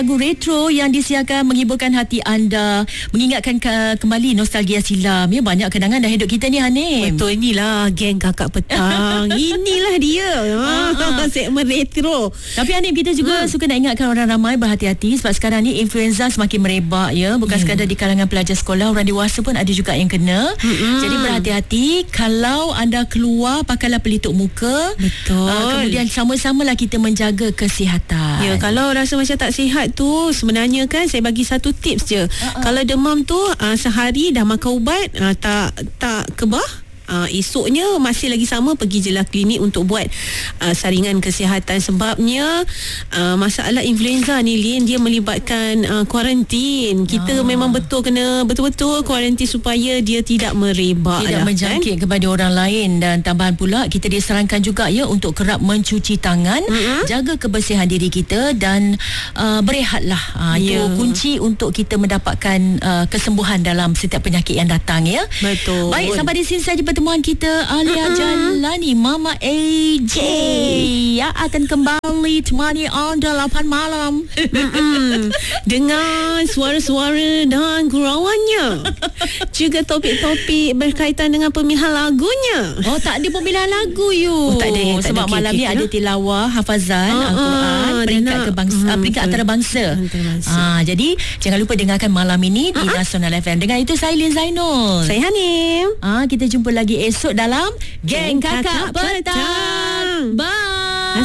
Lagu retro yang disiarkan menghiburkan hati anda, mengingatkan kembali nostalgia silam. Ya, banyak kenangan dalam hidup kita ni, Hanim. Betul, inilah geng kakak petang. Inilah dia. Segmen retro. Tapi Hanim, kita juga suka nak ingatkan orang ramai berhati-hati sebab sekarang ni influenza semakin merebak, ya. Bukan sekadar di kalangan pelajar sekolah, orang dewasa pun ada juga yang kena. Jadi berhati-hati. Kalau anda keluar, pakailah pelitup muka. Betul. Kemudian sama-samalah kita menjaga kesihatan. Ya, kalau rasa macam tak sihat tu, sebenarnya kan saya bagi satu tips je. Kalau demam tu sehari dah makan ubat, tak kebah, esoknya masih lagi sama, pergi je lah klinik untuk buat saringan kesihatan. Sebabnya masalah influenza ni, Lin, dia melibatkan kuarantin. Kita memang kena betul-betul kuarantin supaya dia tidak merebak, tidak menjangkit kepada orang lain. Dan tambahan pula, kita disarankan juga ya untuk kerap mencuci tangan, jaga kebersihan diri kita dan berehatlah. Itu kunci untuk kita mendapatkan kesembuhan dalam setiap penyakit yang datang, ya. Betul. Baik, sampai di sini saja pertemuan kita. Alia Jalani, Mama AJ yang akan kembali temani anda 8 malam dengan suara-suara dan gurauannya, juga topik-topik berkaitan dengan pemilihan lagunya. Oh, tak ada pemilihan lagu you. Tak ada. Sebab malam ni ada tilawah hafazan Al-Quran peringkat antarabangsa. Jadi jangan lupa dengarkan malam ini di Nasional FM. Dengan itu saya Lin Zainul, saya Hanim. Kita jumpa lagi esok dalam Geng Kakak Petang. Bye.